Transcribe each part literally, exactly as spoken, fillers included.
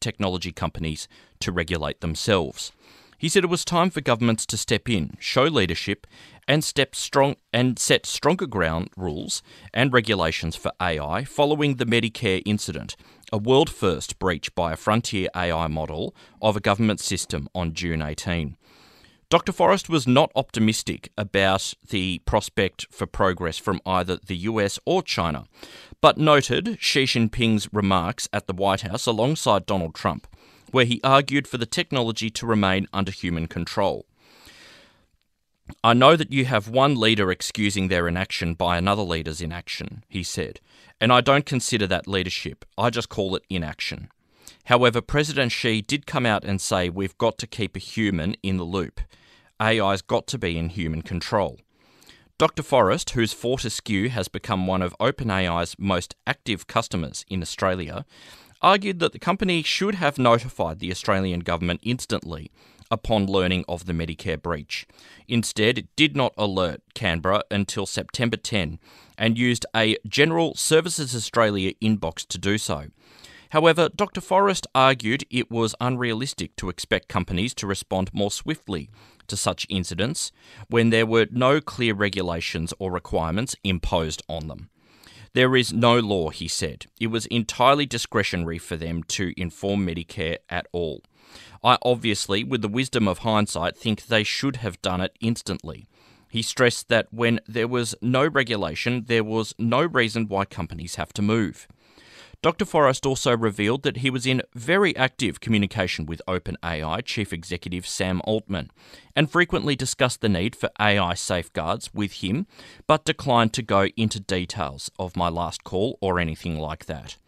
technology companies to regulate themselves. He said it was time for governments to step in, show leadership, and step strong and set stronger ground rules and regulations for A I following the Medicare incident, a world-first breach by a frontier A I model of a government system on June eighteenth. Doctor Forrest was not optimistic about the prospect for progress from either the U S or China, but noted Xi Jinping's remarks at the White House alongside Donald Trump, where he argued for the technology to remain under human control. "I know that you have one leader excusing their inaction by another leader's inaction," he said, "and I don't consider that leadership. I just call it inaction. However, President Xi did come out and say we've got to keep a human in the loop. A I's got to be in human control." Doctor Forrest, whose Fortescue has become one of OpenAI's most active customers in Australia, argued that the company should have notified the Australian government instantly upon learning of the Medicare breach. Instead, it did not alert Canberra until September tenth and used a General Services Australia inbox to do so. However, Doctor Forrest argued it was unrealistic to expect companies to respond more swiftly to such incidents when there were no clear regulations or requirements imposed on them. "There is no law," he said. "It was entirely discretionary for them to inform Medicare at all. I obviously, with the wisdom of hindsight, think they should have done it instantly." He stressed that when there was no regulation, there was no reason why companies have to move. Doctor Forrest also revealed that he was in very active communication with OpenAI Chief Executive Sam Altman and frequently discussed the need for A I safeguards with him, but declined to go into details of my last call or anything like that.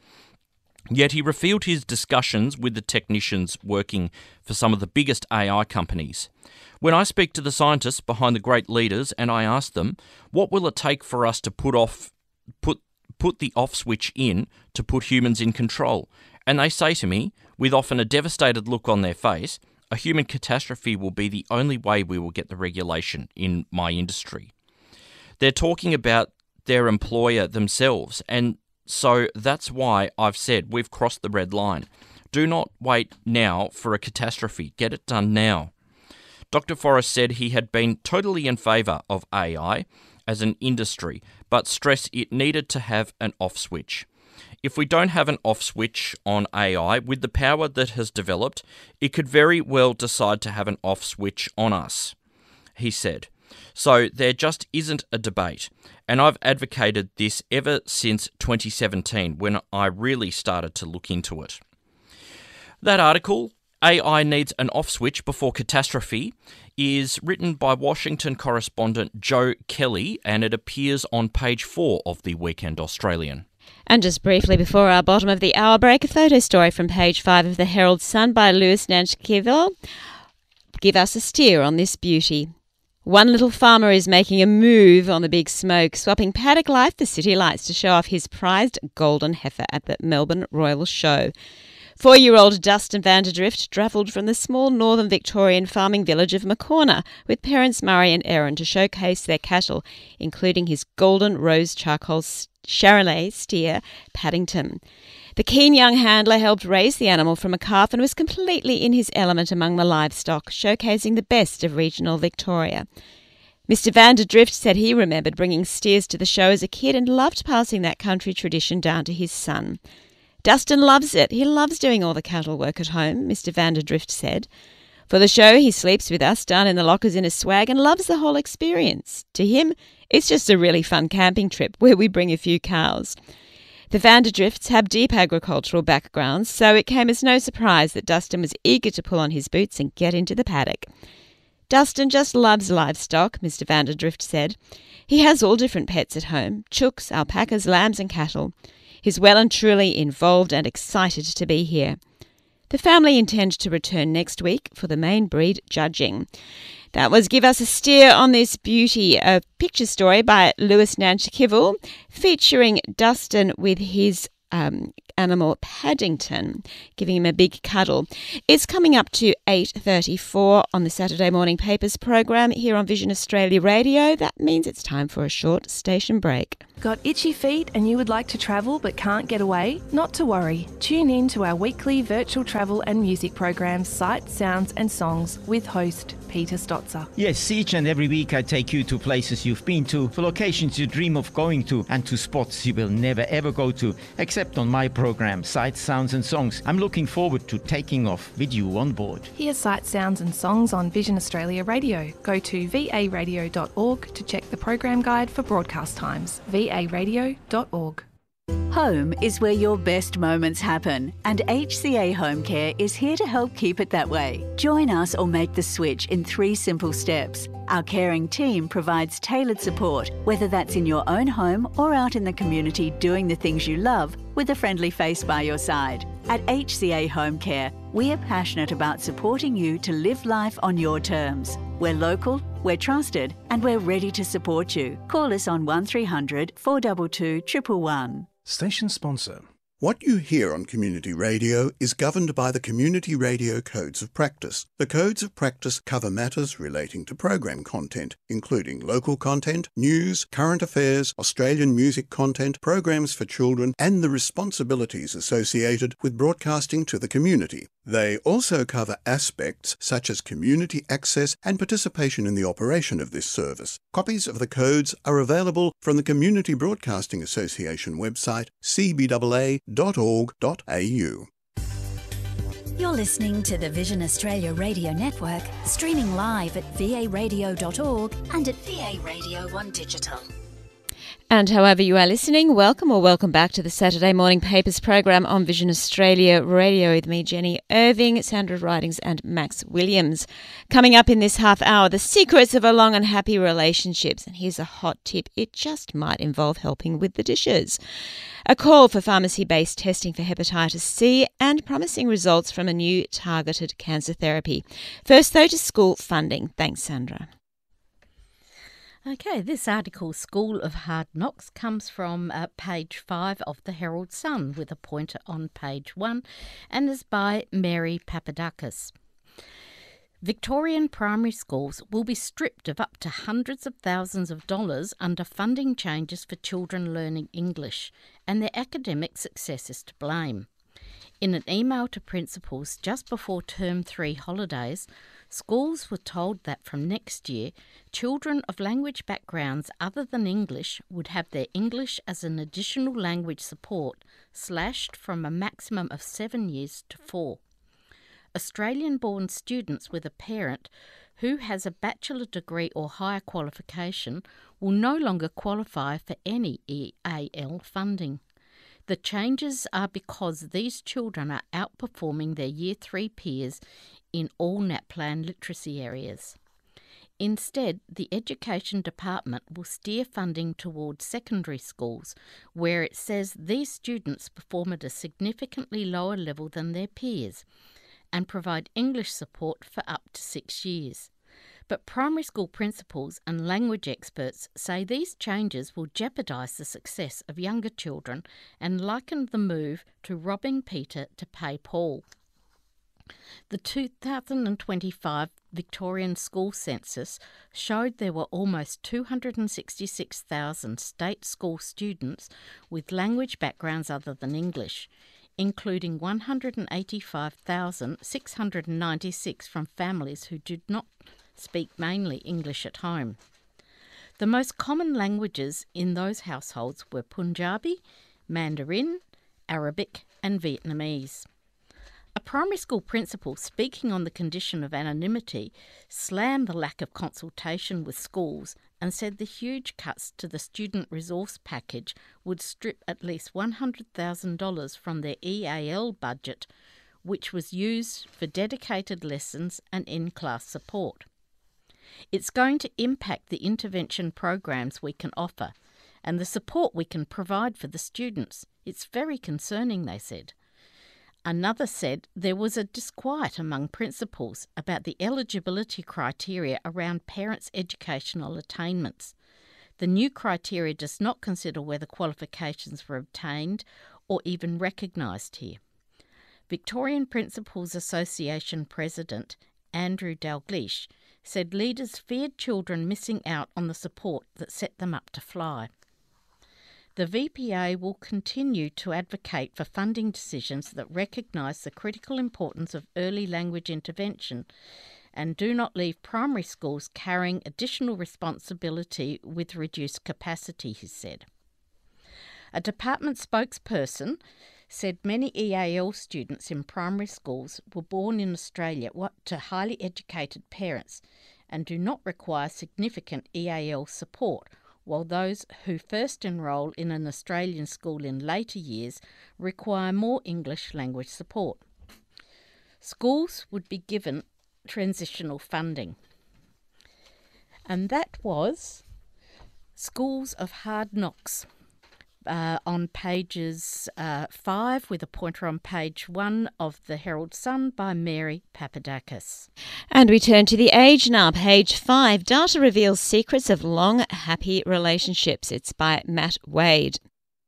Yet he revealed his discussions with the technicians working for some of the biggest A I companies. "When I speak to the scientists behind the great leaders and I ask them, what will it take for us to put off, put put the off switch in to put humans in control? And they say to me, with often a devastated look on their face, a human catastrophe will be the only way we will get the regulation in my industry." They're talking about their employer themselves, and so that's why I've said we've crossed the red line. Do not wait now for a catastrophe. Get it done now. Doctor Forrest said he had been totally in favour of A I as an industry, but stressed it needed to have an off switch. "If we don't have an off switch on A I, with the power that has developed, it could very well decide to have an off switch on us," he said. "So there just isn't a debate, and I've advocated this ever since twenty seventeen when I really started to look into it." That article, "A I Needs an Off Switch Before Catastrophe," is written by Washington correspondent Joe Kelly, and it appears on page four of the Weekend Australian. And just briefly before our bottom of the hour break, a photo story from page five of the Herald Sun by Lewis Nanchkivel. Give us a steer on this beauty. One little farmer is making a move on the big smoke, swapping paddock life for city lights to show off his prized golden heifer at the Melbourne Royal Show. Four-year-old Dustin Vanderdrift travelled from the small northern Victorian farming village of Macorna with parents Murray and Erin to showcase their cattle, including his golden rose charcoal Charolais steer, Paddington. The keen young handler helped raise the animal from a calf and was completely in his element among the livestock, showcasing the best of regional Victoria. Mister Vanderdrift said he remembered bringing steers to the show as a kid and loved passing that country tradition down to his son. Dustin loves it. He loves doing all the cattle work at home, Mister Vanderdrift said. For the show, he sleeps with us down in the lockers in a swag and loves the whole experience. To him, it's just a really fun camping trip where we bring a few cows. The Vanderdrifts have deep agricultural backgrounds, so it came as no surprise that Dustin was eager to pull on his boots and get into the paddock. Dustin just loves livestock, Mister Vanderdrift said. He has all different pets at home, chooks, alpacas, lambs and cattle. He's well and truly involved and excited to be here. The family intend to return next week for the main breed judging. That was Give Us a Steer on This Beauty, a picture story by Lewis Nanchkivel featuring Dustin with his um, animal Paddington, giving him a big cuddle. It's coming up to eight thirty-four on the Saturday Morning Papers program here on Vision Australia Radio. That means it's time for a short station break. Got itchy feet and you would like to travel but can't get away? Not to worry. Tune in to our weekly virtual travel and music program, Sights, Sounds and Songs, with host Peter Stotzer. Yes, each and every week I take you to places you've been to, for locations you dream of going to, and to spots you will never ever go to, except on my program, Sights, Sounds and Songs. I'm looking forward to taking off with you on board. Hear Sights, Sounds and Songs on Vision Australia Radio. Go to v a radio dot org to check the program guide for broadcast times. v a radio dot org. Home is where your best moments happen, and H C A Home Care is here to help keep it that way. Join us or make the switch in three simple steps. Our caring team provides tailored support, whether that's in your own home or out in the community doing the things you love with a friendly face by your side. At H C A Home Care, we are passionate about supporting you to live life on your terms. We're local, we're trusted, and we're ready to support you. Call us on one three hundred, four two two, one one one. Station sponsor. What you hear on community radio is governed by the Community Radio Codes of Practice. The Codes of Practice cover matters relating to program content, including local content, news, current affairs, Australian music content, programs for children, and the responsibilities associated with broadcasting to the community. They also cover aspects such as community access and participation in the operation of this service. Copies of the codes are available from the Community Broadcasting Association website, c b a a dot org dot a u. You're listening to the Vision Australia Radio Network, streaming live at v a radio dot org and at V A Radio one Digital. And however you are listening, welcome or welcome back to the Saturday Morning Papers program on Vision Australia Radio with me, Jenny Irving, Sandra Ridings and Max Williams. Coming up in this half hour, the secrets of a long and happy relationships. And here's a hot tip. It just might involve helping with the dishes. A call for pharmacy-based testing for hepatitis C and promising results from a new targeted cancer therapy. First, though, to school funding. Thanks, Sandra. Okay, this article, School of Hard Knocks, comes from uh, page five of the Herald Sun with a pointer on page one and is by Mary Papadakis. Victorian primary schools will be stripped of up to hundreds of thousands of dollars under funding changes for children learning English, and their academic success is to blame. In an email to principals just before term three holidays, schools were told that from next year, children of language backgrounds other than English would have their English as an additional language support slashed from a maximum of seven years to four. Australian-born students with a parent who has a bachelor degree or higher qualification will no longer qualify for any E A L funding. The changes are because these children are outperforming their Year three peers in all NAPLAN literacy areas. Instead, the Education Department will steer funding towards secondary schools, where it says these students perform at a significantly lower level than their peers and provide English support for up to six years. But primary school principals and language experts say these changes will jeopardise the success of younger children and liken the move to robbing Peter to pay Paul. The two thousand twenty-five Victorian school census showed there were almost two hundred sixty-six thousand state school students with language backgrounds other than English, including one hundred eighty-five thousand six hundred ninety-six from families who did not speak mainly English at home. The most common languages in those households were Punjabi, Mandarin, Arabic and Vietnamese. A primary school principal, speaking on the condition of anonymity, slammed the lack of consultation with schools and said the huge cuts to the student resource package would strip at least one hundred thousand dollars from their E A L budget, which was used for dedicated lessons and in-class support. It's going to impact the intervention programs we can offer and the support we can provide for the students. It's very concerning, they said. Another said there was a disquiet among principals about the eligibility criteria around parents' educational attainments. The new criteria does not consider whether qualifications were obtained or even recognised here. Victorian Principals Association President Andrew Dalglish said leaders feared children missing out on the support that set them up to fly. The V P A will continue to advocate for funding decisions that recognise the critical importance of early language intervention and do not leave primary schools carrying additional responsibility with reduced capacity, he said. A department spokesperson said many E A L students in primary schools were born in Australia to highly educated parents and do not require significant E A L support, while those who first enrol in an Australian school in later years require more English language support. Schools would be given transitional funding. And that was Schools of Hard Knocks uh, on pages uh, five, with a pointer on page one of the Herald Sun by Mary Papadakis. And we turn to The Age now, page five. Data reveals secrets of long, happy relationships. It's by Matt Wade.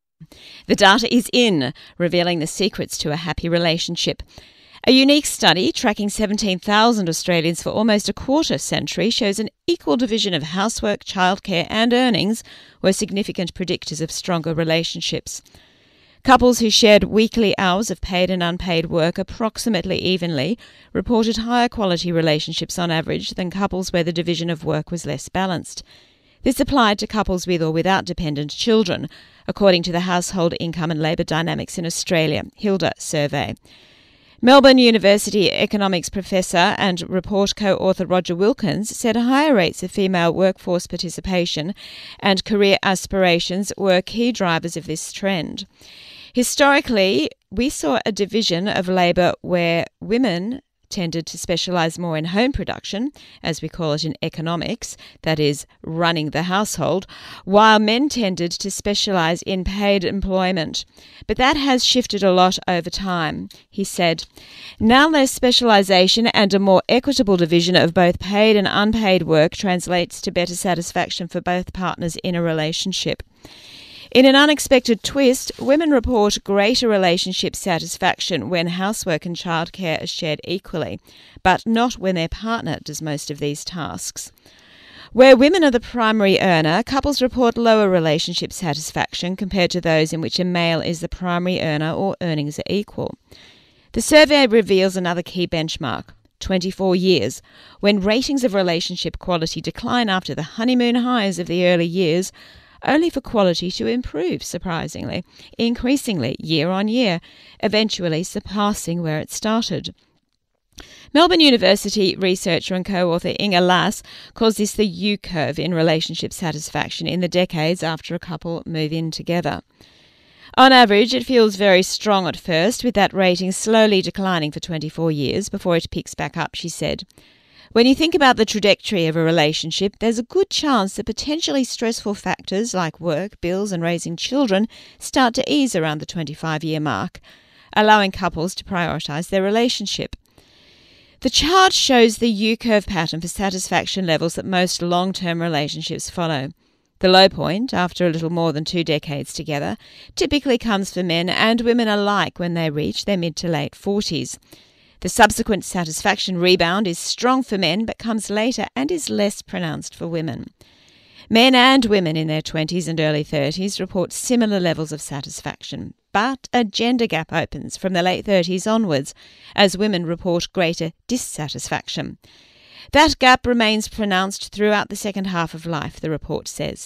The data is in, revealing the secrets to a happy relationship. A unique study tracking seventeen thousand Australians for almost a quarter century shows an equal division of housework, childcare and earnings were significant predictors of stronger relationships. Couples who shared weekly hours of paid and unpaid work approximately evenly reported higher quality relationships on average than couples where the division of work was less balanced. This applied to couples with or without dependent children, according to the Household Income and Labour Dynamics in Australia, HILDA survey. Melbourne University economics professor and report co-author Roger Wilkins said higher rates of female workforce participation and career aspirations were key drivers of this trend. Historically, we saw a division of labour where women tended to specialise more in home production, as we call it in economics, that is, running the household, while men tended to specialise in paid employment. But that has shifted a lot over time, he said. Now less specialisation and a more equitable division of both paid and unpaid work translates to better satisfaction for both partners in a relationship. In an unexpected twist, women report greater relationship satisfaction when housework and childcare are shared equally, but not when their partner does most of these tasks. Where women are the primary earner, couples report lower relationship satisfaction compared to those in which a male is the primary earner or earnings are equal. The survey reveals another key benchmark, twenty-four years, when ratings of relationship quality decline after the honeymoon highs of the early years, only for quality to improve, surprisingly, increasingly year on year, eventually surpassing where it started. Melbourne University researcher and co-author Inga Lass calls this the U-curve in relationship satisfaction in the decades after a couple move in together. On average, it feels very strong at first, with that rating slowly declining for twenty-four years before it picks back up, she said. When you think about the trajectory of a relationship, there's a good chance that potentially stressful factors like work, bills and raising children start to ease around the twenty-five-year mark, allowing couples to prioritise their relationship. The chart shows the U-curve pattern for satisfaction levels that most long-term relationships follow. The low point, after a little more than two decades together, typically comes for men and women alike when they reach their mid to late forties. The subsequent satisfaction rebound is strong for men but comes later and is less pronounced for women. Men and women in their twenties and early thirties report similar levels of satisfaction, but a gender gap opens from the late thirties onwards as women report greater dissatisfaction. That gap remains pronounced throughout the second half of life, the report says.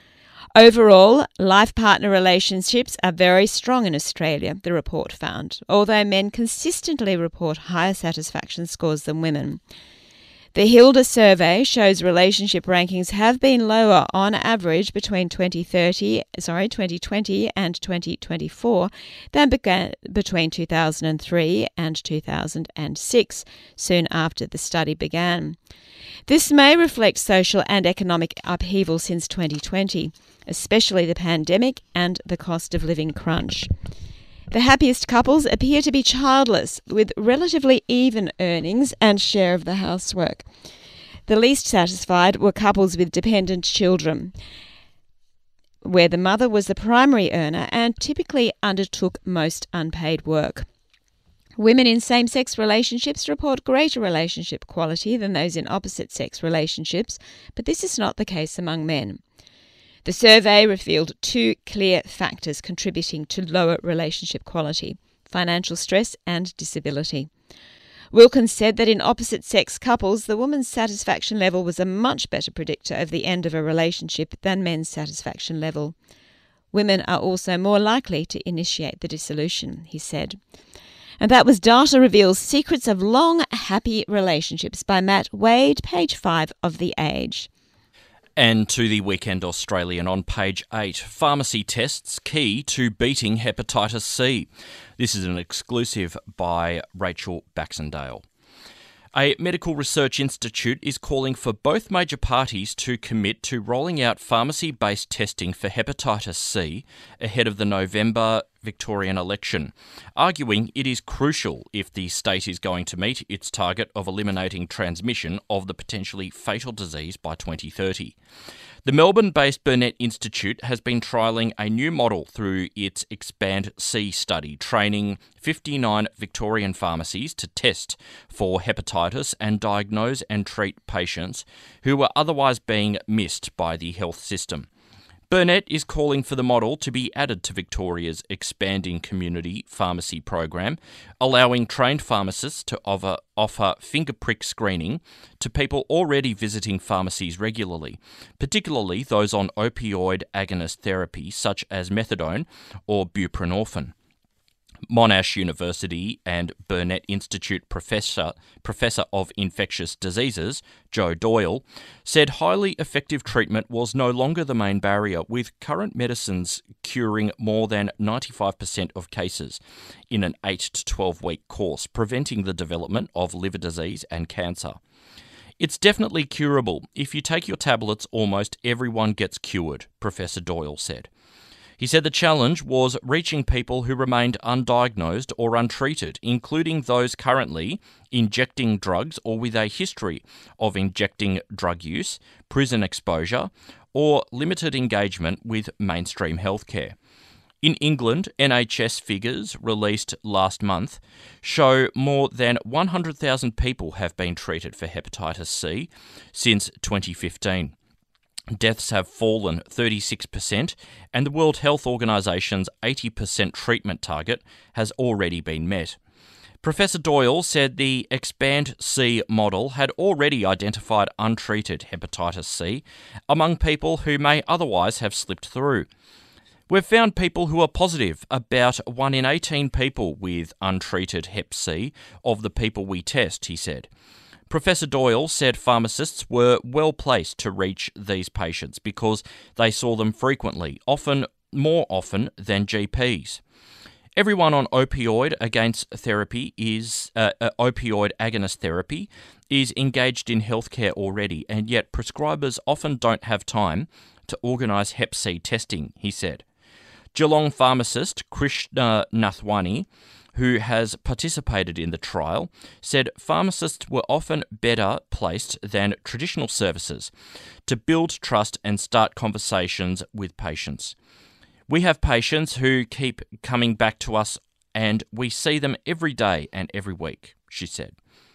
Overall, life partner relationships are very strong in Australia, the report found, although men consistently report higher satisfaction scores than women. The HILDA survey shows relationship rankings have been lower on average between twenty thirty, sorry, twenty twenty and twenty twenty-four than began between two thousand three and two thousand six, soon after the study began. This may reflect social and economic upheaval since twenty twenty, especially the pandemic and the cost of living crunch. The happiest couples appear to be childless, with relatively even earnings and share of the housework. The least satisfied were couples with dependent children. where the mother was the primary earner and typically undertook most unpaid work. Women in same-sex relationships report greater relationship quality than those in opposite-sex relationships, but this is not the case among men. The survey revealed two clear factors contributing to lower relationship quality: financial stress and disability. Wilkins said that in opposite-sex couples, the woman's satisfaction level was a much better predictor of the end of a relationship than men's satisfaction level. Women are also more likely to initiate the dissolution, he said. And that was Data Reveals Secrets of Long, Happy Relationships by Matt Wade, page five of The Age. And to the Weekend Australian on page eight, pharmacy tests key to beating hepatitis C. This is an exclusive by Rachel Baxendale. A medical research institute is calling for both major parties to commit to rolling out pharmacy-based testing for hepatitis C ahead of the November Victorian election, arguing it is crucial if the state is going to meet its target of eliminating transmission of the potentially fatal disease by twenty thirty. The Melbourne-based Burnet Institute has been trialling a new model through its Expand C study, training fifty-nine Victorian pharmacies to test for hepatitis and diagnose and treat patients who were otherwise being missed by the health system. Burnet is calling for the model to be added to Victoria's expanding community pharmacy program, allowing trained pharmacists to offer, offer finger prick screening to people already visiting pharmacies regularly, particularly those on opioid agonist therapy such as methadone or buprenorphine. Monash University and Burnet Institute professor, professor of infectious diseases, Joe Doyle, said highly effective treatment was no longer the main barrier, with current medicines curing more than ninety-five percent of cases in an eight to twelve week course, preventing the development of liver disease and cancer. It's definitely curable. If you take your tablets, almost everyone gets cured, Professor Doyle said. He said the challenge was reaching people who remained undiagnosed or untreated, including those currently injecting drugs or with a history of injecting drug use, prison exposure, or limited engagement with mainstream healthcare. In England, N H S figures released last month show more than one hundred thousand people have been treated for hepatitis C since twenty fifteen. Deaths have fallen thirty-six percent, and the World Health Organisation's eighty percent treatment target has already been met. Professor Doyle said the Expand C model had already identified untreated hepatitis C among people who may otherwise have slipped through. We've found people who are positive, about one in eighteen people with untreated hep C of the people we test, he said. Professor Doyle said pharmacists were well placed to reach these patients because they saw them frequently, often more often than G Ps. Everyone on opioid against therapy is uh, uh, opioid agonist therapy is engaged in healthcare already, and yet prescribers often don't have time to organise hep C testing, he said. Geelong pharmacist Krishna Nathwani, who has participated in the trial, said pharmacists were often better placed than traditional services to build trust and start conversations with patients. We have patients who keep coming back to us and we see them every day and every week, she said.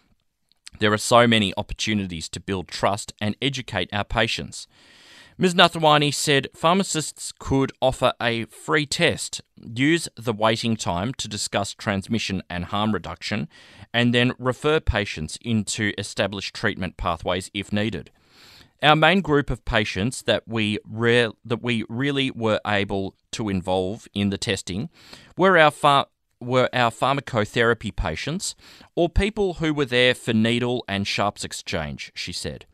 There are so many opportunities to build trust and educate our patients. Miz Nathwani said pharmacists could offer a free test, use the waiting time to discuss transmission and harm reduction, and then refer patients into established treatment pathways if needed. Our main group of patients that we re- that we really were able to involve in the testing were our phar- were our pharmacotherapy patients or people who were there for needle and sharps exchange, she said.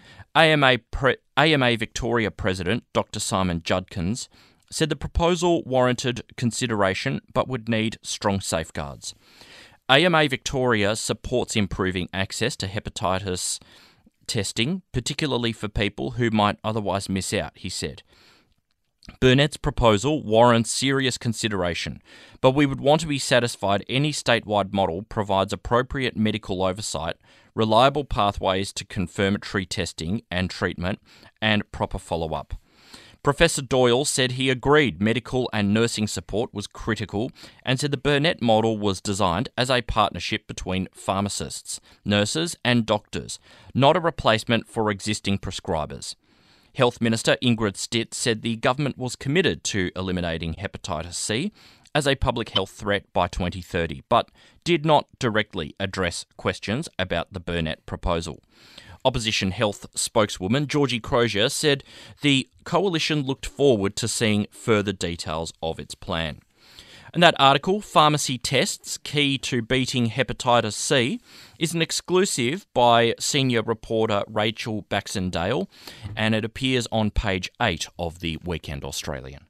A M A, Pre- A M A Victoria President Doctor Simon Judkins said the proposal warranted consideration but would need strong safeguards. A M A Victoria supports improving access to hepatitis testing, particularly for people who might otherwise miss out, he said. Burnet's proposal warrants serious consideration, but we would want to be satisfied any statewide model provides appropriate medical oversight, reliable pathways to confirmatory testing and treatment, and proper follow-up. Professor Doyle said he agreed medical and nursing support was critical and said the Burnett model was designed as a partnership between pharmacists, nurses and doctors, not a replacement for existing prescribers. Health Minister Ingrid Stitt said the government was committed to eliminating hepatitis C as a public health threat by twenty thirty, but did not directly address questions about the Burnett proposal. Opposition Health spokeswoman Georgie Crozier said the coalition looked forward to seeing further details of its plan. And that article, Pharmacy Tests, Key to Beating Hepatitis C, is an exclusive by senior reporter Rachel Baxendale, and it appears on page eight of the Weekend Australian.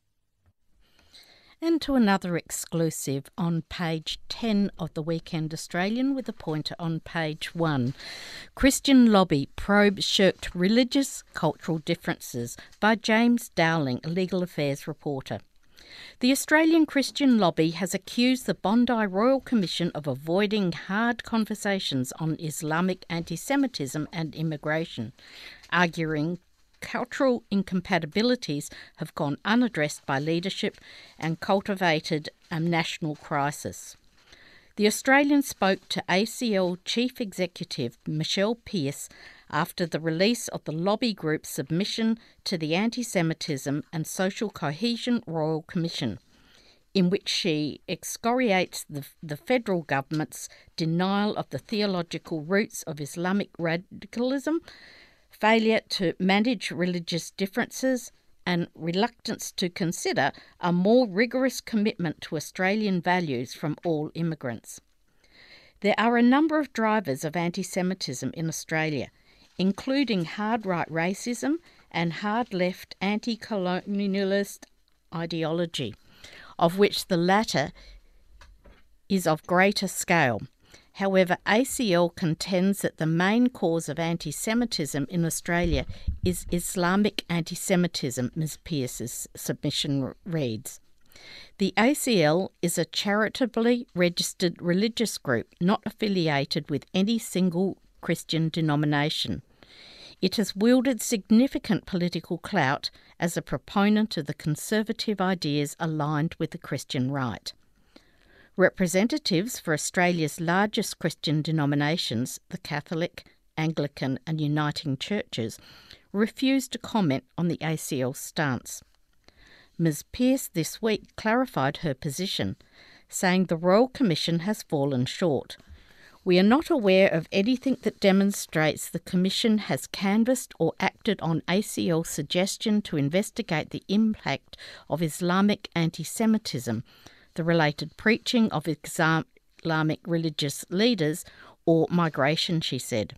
And to another exclusive on page ten of the Weekend Australian with a pointer on page one. Christian Lobby probes shirked religious cultural differences by James Dowling, a legal affairs reporter. The Australian Christian Lobby has accused the Bondi Royal Commission of avoiding hard conversations on Islamic anti-Semitism and immigration, arguing cultural incompatibilities have gone unaddressed by leadership and cultivated a national crisis. The Australian spoke to A C L Chief Executive Michelle Pearce after the release of the lobby group's submission to the Anti-Semitism and Social Cohesion Royal Commission, in which she excoriates the, the federal government's denial of the theological roots of Islamic radicalism, failure to manage religious differences, and reluctance to consider a more rigorous commitment to Australian values from all immigrants. There are a number of drivers of anti-Semitism in Australia, including hard-right racism and hard-left anti-colonialist ideology, of which the latter is of greater scale. However, A C L contends that the main cause of anti-Semitism in Australia is Islamic anti-Semitism, Miz Pearce's submission reads. The A C L is a charitably registered religious group not affiliated with any single Christian denomination. It has wielded significant political clout as a proponent of the conservative ideas aligned with the Christian right. Representatives for Australia's largest Christian denominations, the Catholic, Anglican and Uniting Churches, refused to comment on the A C L's stance. Miz Pearce this week clarified her position, saying the Royal Commission has fallen short. We are not aware of anything that demonstrates the Commission has canvassed or acted on A C L's suggestion to investigate the impact of Islamic anti-Semitism, the related preaching of Islamic religious leaders, or migration, she said.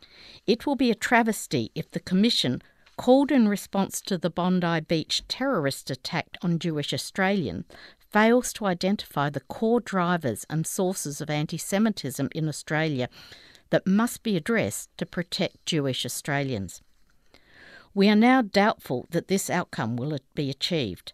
It will be a travesty if the Commission, called in response to the Bondi Beach terrorist attack on Jewish Australians, fails to identify the core drivers and sources of anti-Semitism in Australia that must be addressed to protect Jewish Australians. We are now doubtful that this outcome will be achieved.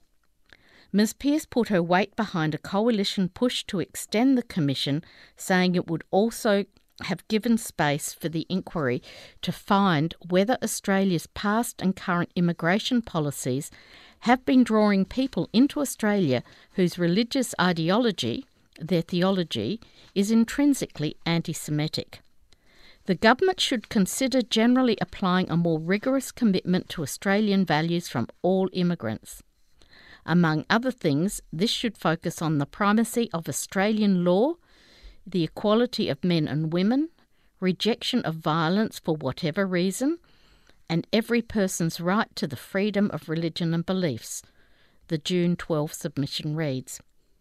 Miz Pearce put her weight behind a coalition push to extend the Commission, saying it would also have given space for the inquiry to find whether Australia's past and current immigration policies have been drawing people into Australia whose religious ideology, their theology, is intrinsically anti-Semitic. The government should consider generally applying a more rigorous commitment to Australian values from all immigrants. Among other things, this should focus on the primacy of Australian law, the equality of men and women, rejection of violence for whatever reason, and every person's right to the freedom of religion and beliefs, the June twelfth submission reads.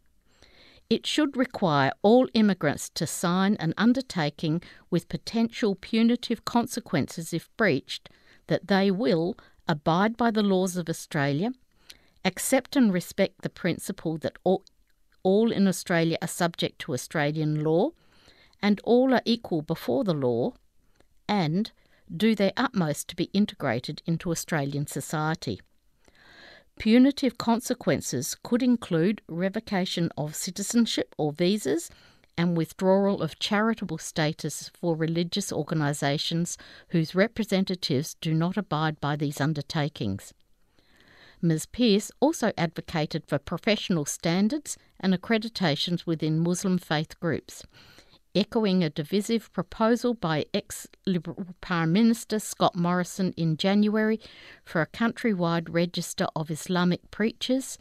It should require all immigrants to sign an undertaking with potential punitive consequences if breached, that they will abide by the laws of Australia, accept and respect the principle that all, all in Australia are subject to Australian law, and all are equal before the law, and do their utmost to be integrated into Australian society. Punitive consequences could include revocation of citizenship or visas and withdrawal of charitable status for religious organisations whose representatives do not abide by these undertakings. Miz Pearce also advocated for professional standards and accreditations within Muslim faith groups, echoing a divisive proposal by ex-Liberal Prime Minister Scott Morrison in January for a countrywide register of Islamic preachers,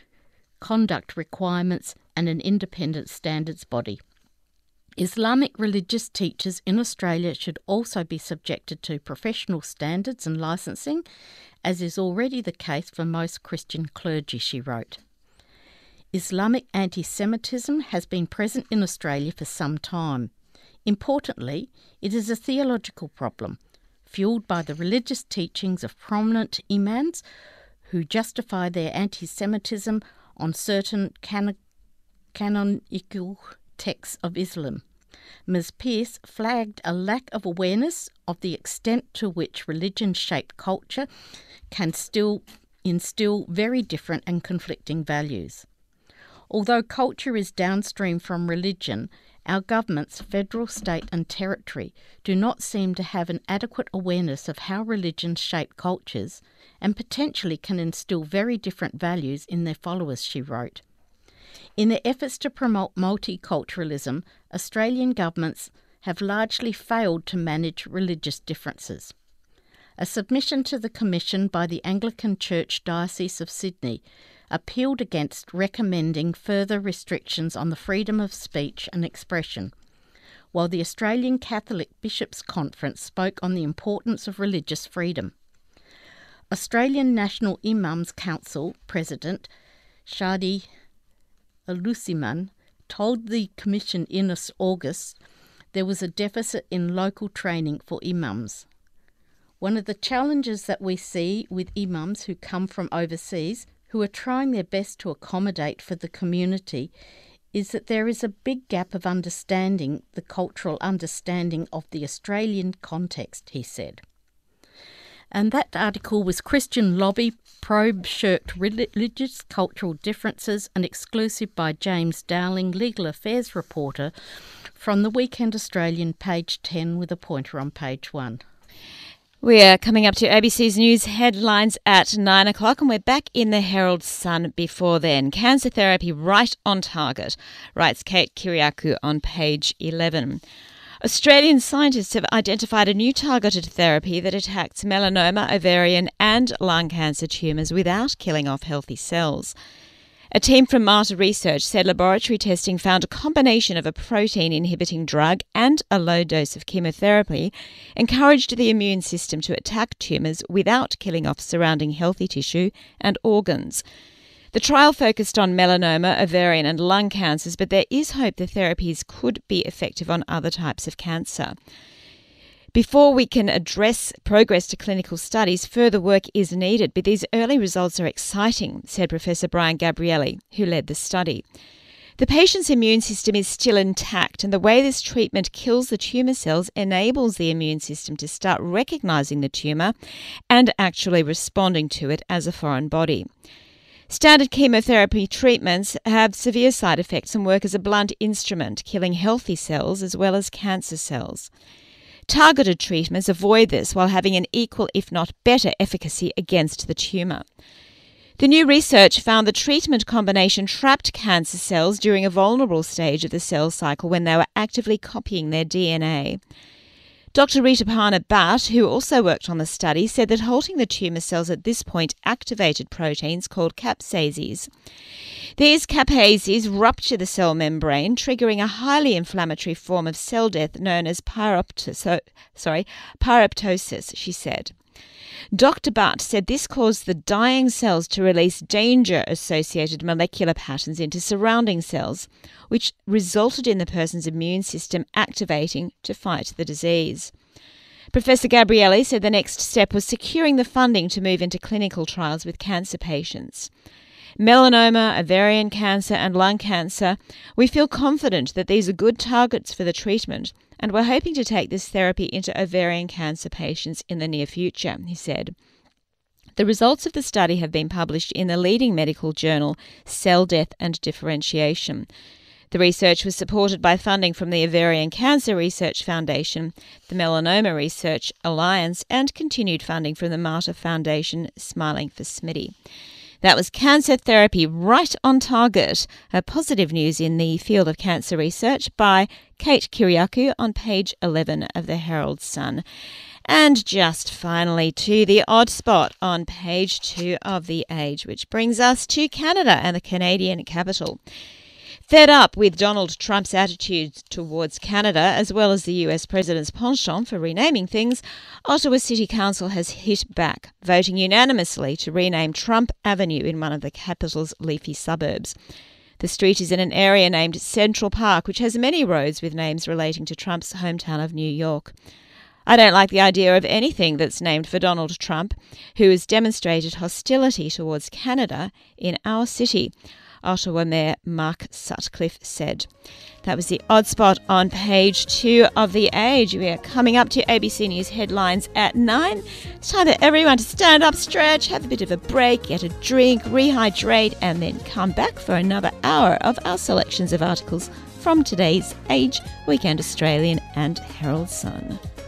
conduct requirements and an independent standards body. Islamic religious teachers in Australia should also be subjected to professional standards and licensing, as is already the case for most Christian clergy, she wrote. Islamic anti-Semitism has been present in Australia for some time. Importantly, it is a theological problem, fuelled by the religious teachings of prominent imams who justify their anti-Semitism on certain can- canonical texts of Islam. Miz Pearce flagged a lack of awareness of the extent to which religion-shaped culture can still instill very different and conflicting values. Although culture is downstream from religion, our governments, federal, state and territory, do not seem to have an adequate awareness of how religions shape cultures and potentially can instill very different values in their followers, she wrote. In their efforts to promote multiculturalism, Australian governments have largely failed to manage religious differences. A submission to the Commission by the Anglican Church Diocese of Sydney appealed against recommending further restrictions on the freedom of speech and expression, while the Australian Catholic Bishops' Conference spoke on the importance of religious freedom. Australian National Imams Council President Shadi Alusiman told the Commission in August there was a deficit in local training for imams. One of the challenges that we see with imams who come from overseas, who are trying their best to accommodate for the community, is that there is a big gap of understanding the cultural understanding of the Australian context, he said. And that article was Christian Lobby Probe Shirked Religious Cultural Differences, an exclusive by James Dowling, Legal Affairs reporter, from the Weekend Australian, page ten, with a pointer on page one. We're coming up to A B C's news headlines at nine o'clock and we're back in the Herald Sun before then. Cancer therapy right on target, writes Kate Kiriakou on page eleven. Australian scientists have identified a new targeted therapy that attacks melanoma, ovarian and lung cancer tumours without killing off healthy cells. A team from Mater Research said laboratory testing found a combination of a protein-inhibiting drug and a low dose of chemotherapy encouraged the immune system to attack tumours without killing off surrounding healthy tissue and organs. The trial focused on melanoma, ovarian and lung cancers, but there is hope the therapies could be effective on other types of cancer. Before we can address progress to clinical studies, further work is needed, but these early results are exciting, said Professor Brian Gabrielli, who led the study. The patient's immune system is still intact, and the way this treatment kills the tumour cells enables the immune system to start recognising the tumour and actually responding to it as a foreign body. Standard chemotherapy treatments have severe side effects and work as a blunt instrument, killing healthy cells as well as cancer cells. Targeted treatments avoid this while having an equal, if not better, efficacy against the tumour. The new research found the treatment combination trapped cancer cells during a vulnerable stage of the cell cycle when they were actively copying their D N A. Doctor Ritaparna Bhatt, who also worked on the study, said that halting the tumour cells at this point activated proteins called capsases. These capsases rupture the cell membrane, triggering a highly inflammatory form of cell death known as pyroptosis, sorry, pyroptosis, she said. Doctor Bhatt said this caused the dying cells to release danger-associated molecular patterns into surrounding cells, which resulted in the person's immune system activating to fight the disease. Professor Gabrielli said the next step was securing the funding to move into clinical trials with cancer patients. Melanoma, ovarian cancer and lung cancer, we feel confident that these are good targets for the treatment, and we're hoping to take this therapy into ovarian cancer patients in the near future, he said. The results of the study have been published in the leading medical journal Cell Death and Differentiation. The research was supported by funding from the Ovarian Cancer Research Foundation, the Melanoma Research Alliance, and continued funding from the Mater Foundation, Smiling for Smitty. That was Cancer Therapy Right on Target, a positive news in the field of cancer research by Kate Kiriakou on page eleven of the Herald Sun. And just finally to the odd spot on page two of The Age, which brings us to Canada and the Canadian capital. Fed up with Donald Trump's attitudes towards Canada, as well as the U S President's penchant for renaming things, Ottawa City Council has hit back, voting unanimously to rename Trump Avenue in one of the capital's leafy suburbs. The street is in an area named Central Park, which has many roads with names relating to Trump's hometown of New York. I don't like the idea of anything that's named for Donald Trump, who has demonstrated hostility towards Canada in our city, Ottawa Mayor Mark Sutcliffe said. That was the odd spot on page two of The Age. We are coming up to A B C News headlines at nine. It's time for everyone to stand up, stretch, have a bit of a break, get a drink, rehydrate, and then come back for another hour of our selections of articles from today's Age, Weekend Australian, and Herald Sun.